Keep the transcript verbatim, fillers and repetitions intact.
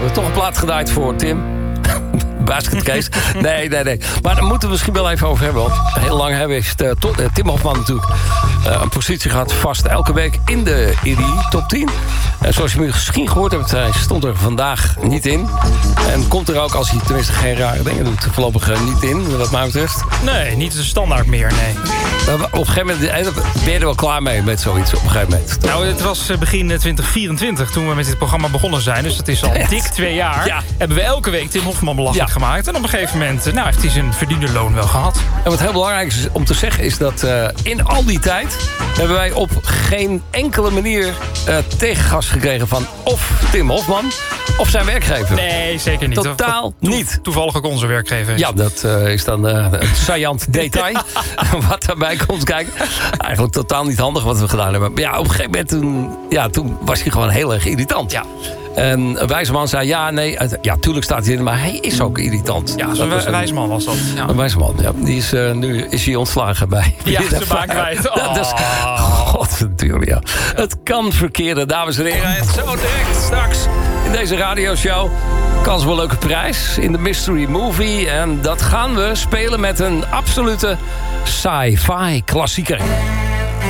hebben we toch een plaat gedraaid voor Tim. Basketcase. Nee, nee, nee. Maar daar moeten we misschien wel even over hebben. Want heel lang hebben we uh, to- uh, Tim Hofman natuurlijk uh, een positie gehad. Vast elke week in de I D I top tien. En zoals je misschien gehoord hebt, hij stond er vandaag niet in. En komt er ook, als hij tenminste geen rare dingen doet, voorlopig uh, niet in, wat mij betreft. Nee, niet de standaard meer, nee. Uh, op een gegeven moment ben je er wel klaar mee met zoiets. Op een gegeven moment. Nou, het was begin twintig vierentwintig toen we met dit programma begonnen zijn. Dus dat is al dik twee jaar. Ja. Hebben we elke week Tim Hofman belachelijk ja. gemaakt. En op een gegeven moment nou, heeft hij zijn verdiende loon wel gehad. En wat heel belangrijk is om te zeggen is dat uh, in al die tijd hebben wij op geen enkele manier uh, tegengas gekregen van of Tim Hofman of zijn werkgever. Nee, zeker niet. Totaal to- niet. Toevallig ook onze werkgever. Ja, dat uh, is dan uh, een saillant detail wat daarbij komt kijken. Eigenlijk totaal niet handig wat we gedaan hebben. Maar ja, op een gegeven moment toen, ja, toen was hij gewoon heel erg irritant. Ja. En een wijze man zei, ja, nee, ja, tuurlijk staat hij in, maar hij is ook irritant. Ja, zo'n een wijze man was dat. Ja. Een wijze man, ja. Die is, uh, nu is hij ontslagen bij. Ja, ze baan kwijt. Oh. Dat is, godverdomme, ja. Het kan verkeren, dames en heren. En zo direct straks in deze radioshow. Kans wel een leuke prijs in de Mystery Movie. En dat gaan we spelen met een absolute sci-fi klassieker.